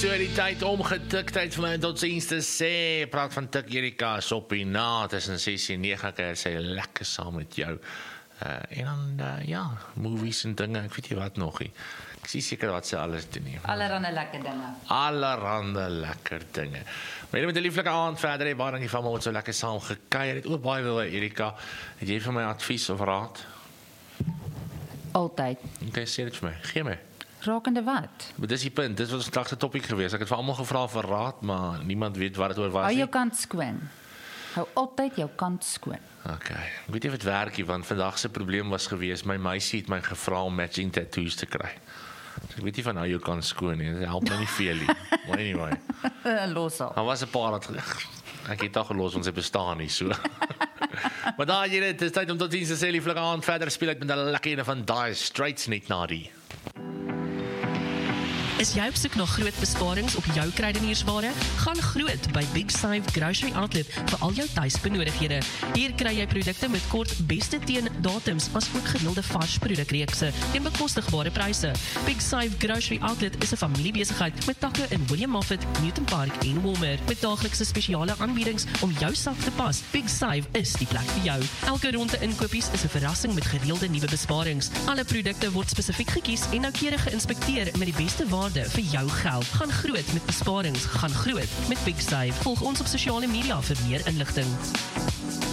So die tyd omgetik, tyd vir my tot ziens te sê. Praat van tik Erika, soppie na, tussen 6 en 9, ek sê lekker saam met jou. En dan, ja, movies en dinge, ek weet nie wat nog nie. Ek sien seker wat sy alles doen nie. Allerhande lekker dinge. Allerhande lekker dinge. Maar jy met 'n lieflike aand verder, hè, waar die van ons so lekker saam gekuier het. Ook baie wil, Erika, het jy vir my advies of raad? Altyd. Okay, sê dit vir my, gee my. Rakende wat? Maar dis die punt, dit was vandag se topik geweest. Ek het vir almal gevra vir raad, maar niemand weet wat dit oor was Hou nie. jou kant skoon. Hou altyd jou kant skoon. Okay. Ek weet nie of dit werk nie, want vandag se probleem was geweest, my meisie het my gevra om matching tattoos te kry. So ek weet nie van nou jou kan skoon nie, dit help my nie veel nie. Maar anyway. Los al. Daar was 'n paar wat ek het al gelos, ons het bestaan nie so. Maar daar jy dit, is tyd om tot ziens te sê, lieflike aand verder speel ek met 'n lekker ene van Dire Straits net na die. Is jy op soek na groot besparings op jou kruideniersware? Gaan groot by Big Save Grocery Outlet vir al jou tuisbenodighede. Hier kry jy produkte met kort beste teen datums as ook gereelde vars produkreekse teen bekostigbare pryse. Big Save Grocery Outlet is 'n familiebesigheid met takke in William Moffat, Newton Park en Walmer. Met daaglikse spesiale aanbiedings om jou sak te pas. Big Save is die plek vir jou. Elke ronde inkopies is 'n verrassing met gereelde nuwe besparings. Alle produkte word spesifiek gekies en noukeurig geïnspekteer met die beste waarde vir jou geld. Gaan groot met besparings, gaan groot met Big Save. Volg ons op sosiale media vir meer inligting.